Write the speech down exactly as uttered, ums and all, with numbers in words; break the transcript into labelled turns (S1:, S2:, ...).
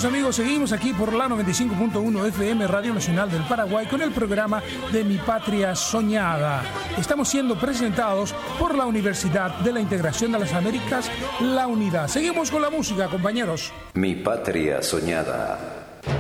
S1: queridos amigos, seguimos aquí por la noventa y cinco punto uno F M Radio Nacional del Paraguay con el programa de Mi Patria Soñada. Estamos siendo presentados por la Universidad de la Integración de las Américas, la UNIDAD. Seguimos con la música, compañeros.
S2: Mi Patria Soñada.